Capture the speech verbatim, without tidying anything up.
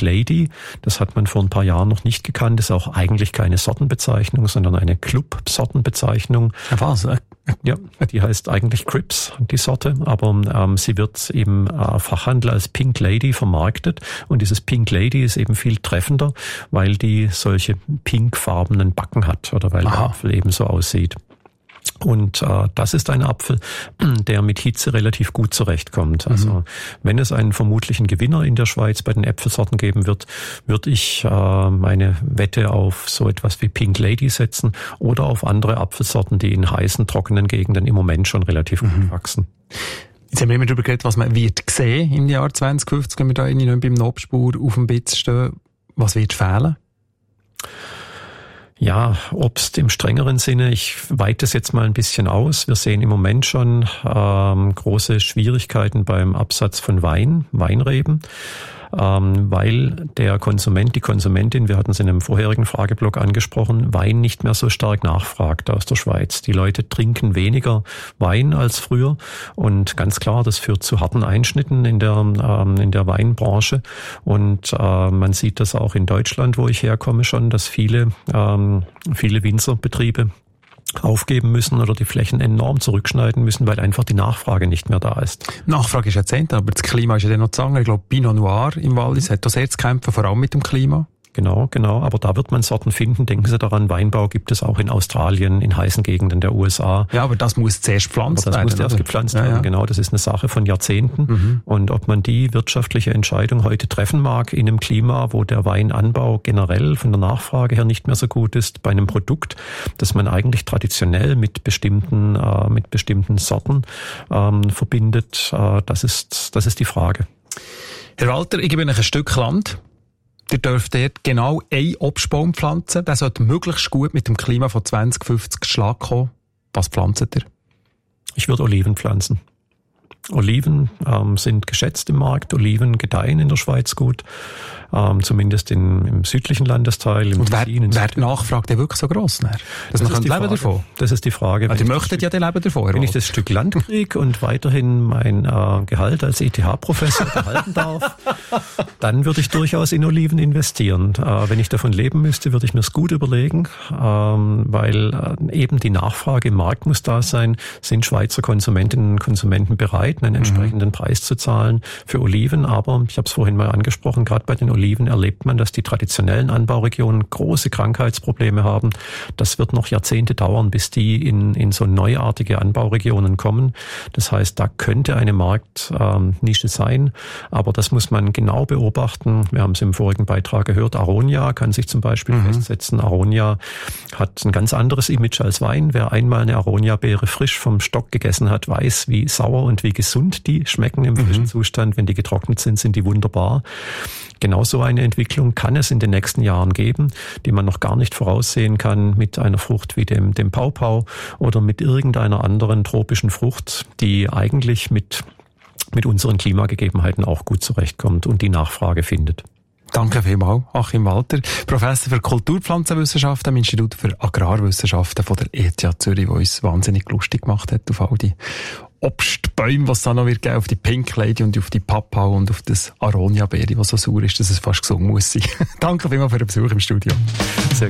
Pink Lady. Das hat man vor ein paar Jahren noch nicht gekannt. Das ist auch eigentlich keine Sortenbezeichnung, sondern eine Club-Sortenbezeichnung. Was? Ja, die heißt eigentlich Crips, die Sorte, aber ähm, sie wird im äh, Fachhandel als Pink Lady vermarktet und dieses Pink Lady ist eben viel treffender, weil die solche pinkfarbenen Backen hat oder weil Aha. der Apfel eben so aussieht. Und äh, das ist ein Apfel, der mit Hitze relativ gut zurechtkommt. Also mhm. wenn es einen vermutlichen Gewinner in der Schweiz bei den Äpfelsorten geben wird, würde ich äh, meine Wette auf so etwas wie Pink Lady setzen oder auf andere Apfelsorten, die in heißen, trockenen Gegenden im Moment schon relativ mhm. gut wachsen. Jetzt haben wir immer darüber geredet, was man wird sehen im Jahr zwanzig fünfzig, wenn wir da irgendwie noch beim Nobspur auf dem Bitz stehen. Was wird fehlen? Ja, Obst im strengeren Sinne. Ich weite es jetzt mal ein bisschen aus. Wir sehen im Moment schon ähm, große Schwierigkeiten beim Absatz von Wein, Weinreben, ähm, weil der Konsument, die Konsumentin, wir hatten es in einem vorherigen Frageblock angesprochen, Wein nicht mehr so stark nachfragt aus der Schweiz. Die Leute trinken weniger Wein als früher und ganz klar, das führt zu harten Einschnitten in der ähm, in der Weinbranche und äh, man sieht das auch in Deutschland, wo ich herkomme schon, dass viele ähm, viele Winzerbetriebe aufgeben müssen oder die Flächen enorm zurückschneiden müssen, weil einfach die Nachfrage nicht mehr da ist. Nachfrage ist Jahrzehnte, aber das Klima ist ja dann noch zu sagen. Ich glaube, Pinot Noir im Wallis hat das sehr zu kämpfen, vor allem mit dem Klima. Genau, genau. Aber da wird man Sorten finden. Denken Sie daran, Weinbau gibt es auch in Australien, in heißen Gegenden der U S A. Ja, aber das muss zuerst gepflanzt werden. Das muss zuerst gepflanzt werden, ja, ja. Genau. Das ist eine Sache von Jahrzehnten. Mhm. Und ob man die wirtschaftliche Entscheidung heute treffen mag in einem Klima, wo der Weinanbau generell von der Nachfrage her nicht mehr so gut ist, bei einem Produkt, das man eigentlich traditionell mit bestimmten, äh, mit bestimmten Sorten ähm, verbindet, äh, das ist, das ist die Frage. Herr Walter, ich gebe Ihnen ein Stück Land. Ihr dürft dort genau einen Obstbaum pflanzen. Der sollte möglichst gut mit dem Klima von zwanzig fünfzig Schlag kommen. Was pflanzt ihr? Ich würde Oliven pflanzen. Oliven ähm, sind geschätzt im Markt. Oliven gedeihen in der Schweiz gut. Ähm, zumindest in, im südlichen Landesteil. Im Und wer, wer nachfragt, der wirklich so gross? Das, das ist die Frage. Davon. Das ist die Frage. Also, ihr möchtet ja den Leben davon. Wenn ich das Stück Land kriege und weiterhin mein äh, Gehalt als E T H-Professor behalten darf, dann würde ich durchaus in Oliven investieren. Äh, wenn ich davon leben müsste, würde ich mir es gut überlegen, ähm, weil äh, eben die Nachfrage im Markt muss da sein. Sind Schweizer Konsumentinnen und Konsumenten bereit, einen entsprechenden mhm. Preis zu zahlen für Oliven? Aber ich habe es vorhin mal angesprochen, gerade bei den Oliven erlebt man, dass die traditionellen Anbauregionen große Krankheitsprobleme haben. Das wird noch Jahrzehnte dauern, bis die in, in so neuartige Anbauregionen kommen. Das heißt, da könnte eine Marktnische ähm, sein, aber das muss man genau beobachten. Wir haben es im vorigen Beitrag gehört, Aronia kann sich zum Beispiel mhm. festsetzen. Aronia hat ein ganz anderes Image als Wein. Wer einmal eine Aronia-Beere frisch vom Stock gegessen hat, weiß, wie sauer und wie gesund die schmecken im frischen mhm. Zustand. Wenn die getrocknet sind, sind die wunderbar. Genau so eine Entwicklung kann es in den nächsten Jahren geben, die man noch gar nicht voraussehen kann mit einer Frucht wie dem, dem Paupau oder mit irgendeiner anderen tropischen Frucht, die eigentlich mit, mit unseren Klimagegebenheiten auch gut zurechtkommt und die Nachfrage findet. Danke vielmals, Achim Walter, Professor für Kulturpflanzenwissenschaften am Institut für Agrarwissenschaften von der E T H Zürich, der uns wahnsinnig lustig gemacht hat auf all die Obstbäume, was es da noch wird geben, auf die Pink Lady und auf die Papau und auf das Aronia-Beere, was so sauer ist, dass es fast gesungen muss sein. Danke vielmals für den Besuch im Studio. Sehr